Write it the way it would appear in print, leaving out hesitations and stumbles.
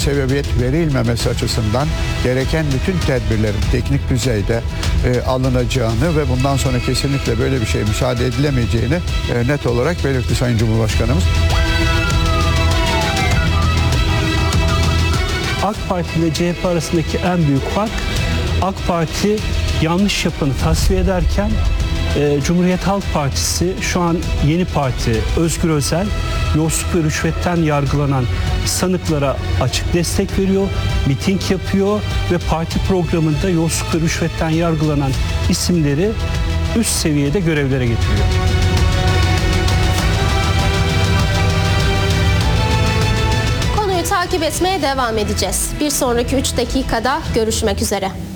sebebiyet verilmemesi açısından gereken bütün tedbirlerin teknik düzeyde alınacağını ve bundan sonra kesinlikle böyle bir şeye müsaade edilemeyeceğini net olarak belirtti Sayın Cumhurbaşkanımız. AK Parti ile CHP arasındaki en büyük fark, AK Parti yanlış yapanı tasfiye ederken Cumhuriyet Halk Partisi, şu an yeni parti Özgür Özel, yolsuzluk ve rüşvetten yargılanan sanıklara açık destek veriyor, miting yapıyor ve parti programında yolsuzluk ve rüşvetten yargılanan isimleri üst seviyede görevlere getiriyor. Konuyu takip etmeye devam edeceğiz. Bir sonraki 3 dakikada görüşmek üzere.